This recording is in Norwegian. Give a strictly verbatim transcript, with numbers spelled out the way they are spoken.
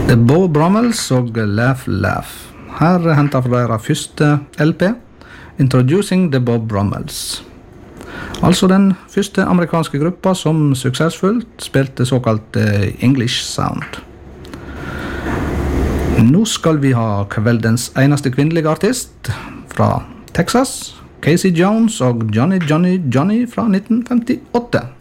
The Beau Brummels og Laugh Laugh. Her hentet fra deres første L P, Introducing the Beau Brummels. Altså den første amerikanske gruppa som suksessfullt spilte såkalt English Sound. Nå skal vi ha kveldens eneste kvinnelige artist fra Texas, Casey Jones og Johnny Johnny Johnny fra nitten femtiåtte.